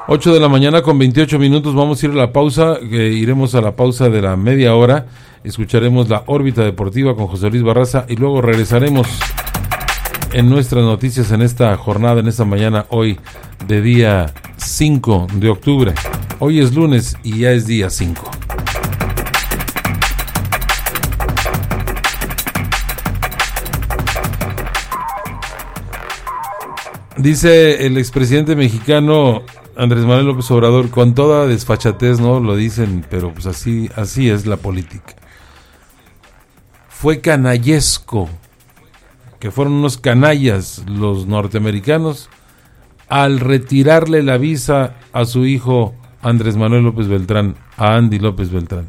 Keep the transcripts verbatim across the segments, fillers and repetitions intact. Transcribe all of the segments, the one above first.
ocho de la mañana con veintiocho minutos, vamos a ir a la pausa, eh, iremos a la pausa de la media hora, escucharemos la órbita deportiva con José Luis Barraza y luego regresaremos en nuestras noticias en esta jornada, en esta mañana, hoy de día cinco de octubre. Hoy es lunes y ya es día cinco. Dice el expresidente mexicano Andrés Manuel López Obrador, con toda desfachatez, ¿no? Lo dicen, pero pues así, así es la política. Fue canallesco, que fueron unos canallas los norteamericanos al retirarle la visa a su hijo Andrés Manuel López Beltrán, a Andy López Beltrán.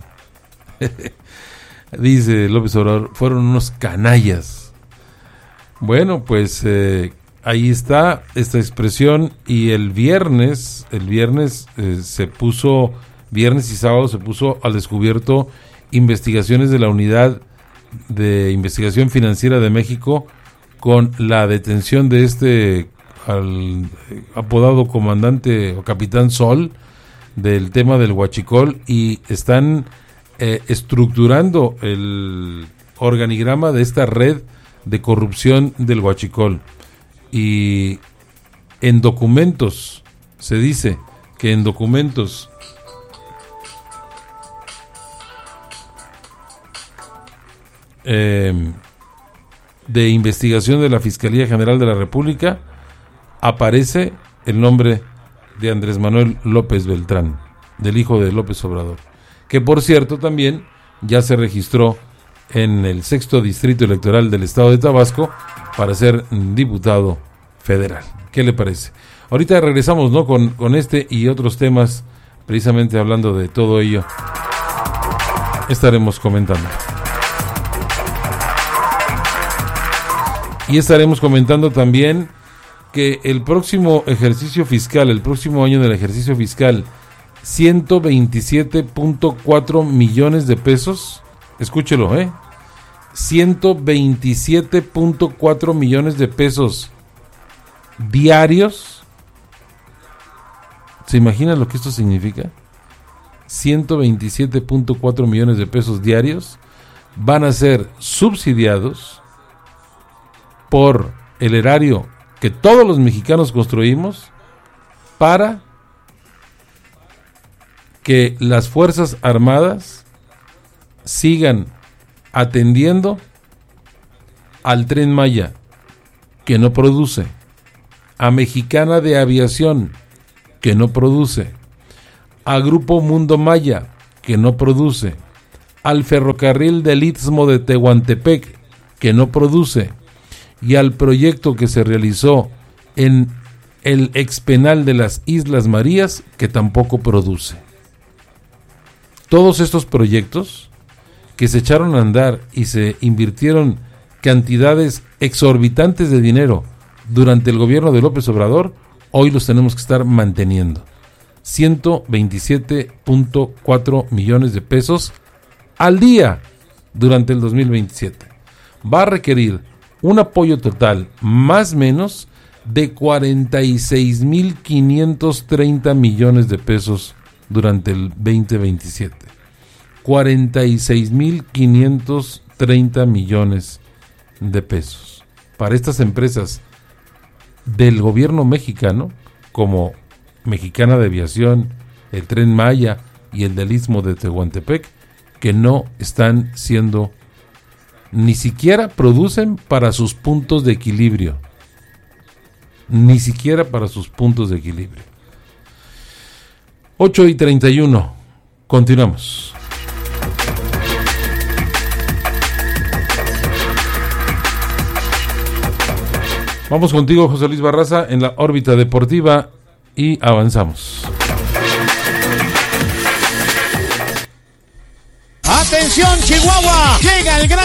Dice López Obrador, fueron unos canallas. Bueno, pues eh, ahí está esta expresión, y el viernes, el viernes eh, se puso, viernes y sábado se puso al descubierto investigaciones de la Unidad de Investigación Financiera de México con la detención de este al apodado comandante o capitán Sol del tema del huachicol, y están eh, estructurando el organigrama de esta red de corrupción del huachicol. Y en documentos se dice que en documentos eh, de investigación de la Fiscalía General de la República aparece el nombre de Andrés Manuel López Beltrán, del hijo de López Obrador, que por cierto también ya se registró en el sexto distrito electoral del estado de Tabasco para ser diputado federal. ¿Qué le parece? Ahorita regresamos, ¿no? Con, con este y otros temas, precisamente hablando de todo ello, estaremos comentando. Y estaremos comentando también que el próximo ejercicio fiscal, el próximo año del ejercicio fiscal, ciento veintisiete punto cuatro millones de pesos, escúchelo, ¿eh? ciento veintisiete punto cuatro millones de pesos diarios. ¿Se imagina lo que esto significa? ciento veintisiete punto cuatro millones de pesos diarios van a ser subsidiados por el erario que todos los mexicanos construimos para que las Fuerzas Armadas sigan atendiendo al Tren Maya, que no produce, a Mexicana de Aviación, que no produce, a Grupo Mundo Maya, que no produce, al Ferrocarril del Istmo de Tehuantepec, que no produce, y al proyecto que se realizó en el expenal de las Islas Marías, que tampoco produce. Todos estos proyectos que se echaron a andar y se invirtieron cantidades exorbitantes de dinero durante el gobierno de López Obrador, hoy los tenemos que estar manteniendo. ciento veintisiete punto cuatro millones de pesos al día durante el dos mil veintisiete. Va a requerir un apoyo total más o menos de cuarenta y seis mil quinientos treinta millones de pesos durante el veinte veintisiete. cuarenta y seis mil quinientos treinta millones de pesos para estas empresas del gobierno mexicano, como Mexicana de Aviación, el Tren Maya y el del Istmo de Tehuantepec, que no están siendo, ni siquiera producen para sus puntos de equilibrio, ni siquiera para sus puntos de equilibrio. ocho y treinta y uno, continuamos. Vamos contigo, José Luis Barraza, en la órbita deportiva y avanzamos. ¡Atención, Chihuahua! Llega el gran